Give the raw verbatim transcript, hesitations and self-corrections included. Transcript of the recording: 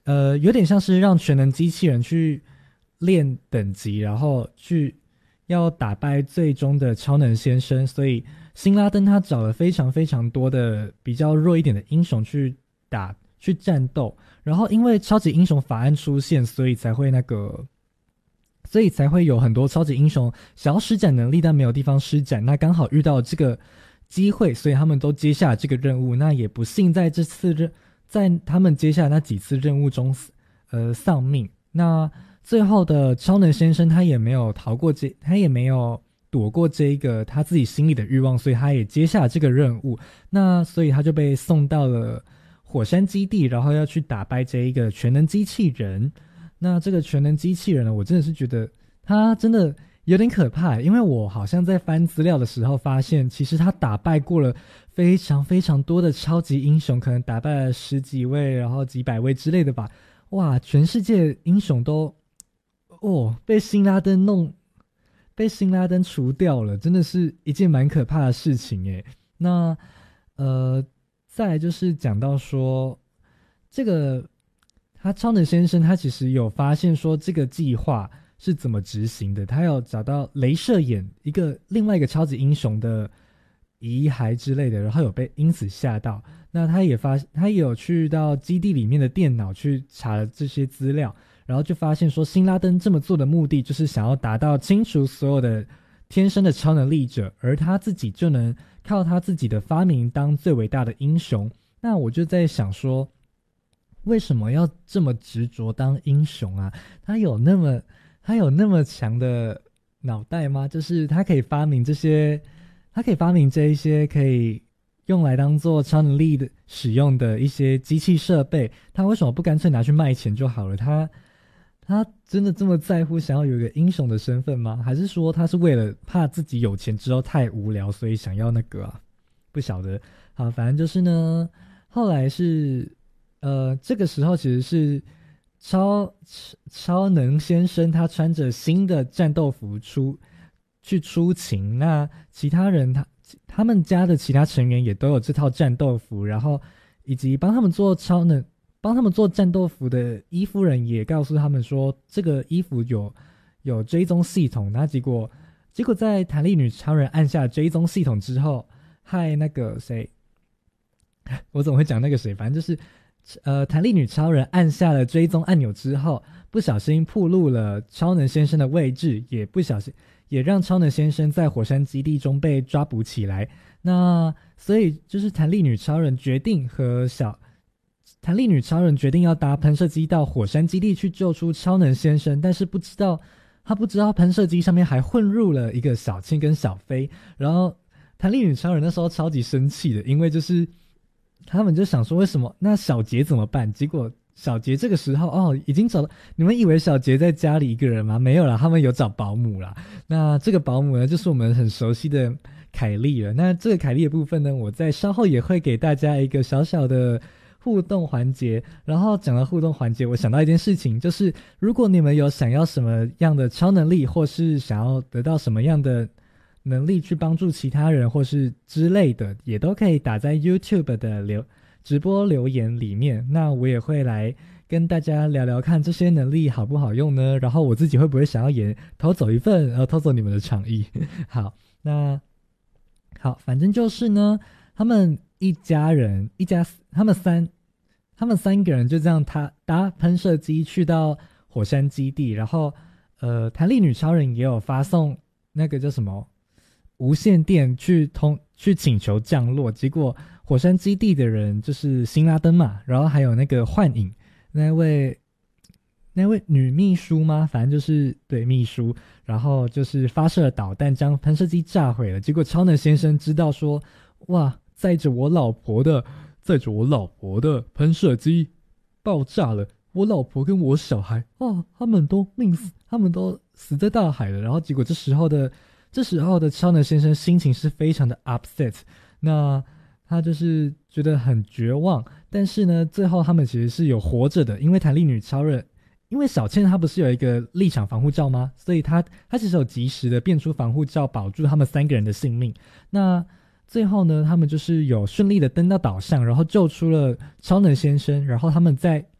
呃，有点像是让全能机器人去练等级，然后去要打败最终的超能先生，所以辛拉登他找了非常非常多的比较弱一点的英雄去打去战斗，然后因为超级英雄法案出现，所以才会那个。所以才会有很多超级英雄想要施展能力，但没有地方施展。那刚好遇到这个机会，所以他们都接下了这个任务。那也不幸在这次任，在他们接下来那几次任务中，呃，丧命。那最后的超能先生他也没有逃过这，他也没有躲过这一个他自己心里的欲望，所以他也接下了这个任务。那所以他就被送到了火山基地，然后要去打败这一个全能机器人。那这个全能机器人呢，我真的是觉得他真的有点可怕，因为我好像在翻资料的时候发现，其实他打败过了非常非常多的超级英雄，可能打败了十几位，然后几百位之类的吧。哇，全世界英雄都哦被辛拉登弄，被辛拉登除掉了，真的是一件蛮可怕的事情诶。那呃，再来就是讲到说这个。他超能先生他其实有发现说这个计划是怎么执行的，他有找到镭射眼一个另外一个超级英雄的遗骸之类的，然后有被因此吓到。那他也发他也有去到基地里面的电脑去查了这些资料，然后就发现说辛拉登这么做的目的就是想要达到清除所有的天生的超能力者，而他自己就能靠他自己的发明当最伟大的英雄。那我就在想说为什么要这么执着当英雄啊？他有那么他有那么强的脑袋吗？就是他可以发明这些，他可以发明这一些可以用来当做超能力的使用的一些机器设备，他为什么不干脆拿去卖钱就好了？他他真的这么在乎想要有一个英雄的身份吗？还是说他是为了怕自己有钱之后太无聊，所以想要那个啊？不晓得。好，反正就是呢，后来是。呃，这个时候其实是超超能先生他穿着新的战斗服出去出勤，那其他人他他们家的其他成员也都有这套战斗服，然后以及帮他们做超能帮他们做战斗服的伊夫人也告诉他们说，这个衣服有有追踪系统。那结果结果在弹力女超人按下追踪系统之后，害那个谁，我怎么会讲那个谁？反正就是。呃，弹力女超人按下了追踪按钮之后，不小心暴露了超能先生的位置，也不小心也让超能先生在火山基地中被抓捕起来。那所以就是弹力女超人决定和小弹力女超人决定要搭喷射机到火山基地去救出超能先生，但是不知道他不知道喷射机上面还混入了一个小青跟小飞，然后弹力女超人那时候超级生气的，因为就是。他们就想说为什么那小杰怎么办？结果小杰这个时候哦已经找到，你们以为小杰在家里一个人吗？没有啦，他们有找保姆啦。那这个保姆呢就是我们很熟悉的凯莉了。那这个凯莉的部分呢，我在稍后也会给大家一个小小的互动环节。然后讲到互动环节，我想到一件事情，就是如果你们有想要什么样的超能力，或是想要得到什么样的能力去帮助其他人或是之类的，也都可以打在 YouTube 的留直播留言里面。那我也会来跟大家聊聊看这些能力好不好用呢，然后我自己会不会想要也偷走一份，然后偷走你们的场域。好，那好，反正就是呢，他们一家人一家他们三他们三个人就这样他搭喷射机去到火山基地，然后呃弹力女超人也有发送那个叫什么无线电去通去请求降落，结果火山基地的人就是辛拉登嘛，然后还有那个幻影那位那位女秘书吗？反正就是对秘书，然后就是发射了导弹将喷射机炸毁了。结果超能先生知道说，哇，载着我老婆的载着我老婆的喷射机爆炸了，我老婆跟我小孩啊，他们都命死，他们都死在大海了。然后结果这时候的。这时候的超能先生心情是非常的 upset， 那他就是觉得很绝望，但是呢最后他们其实是有活着的，因为弹力女超人因为小倩她不是有一个立场防护罩吗？所以她她其实有及时的变出防护罩保住他们三个人的性命。那最后呢他们就是有顺利的登到岛上，然后救出了超能先生，然后他们在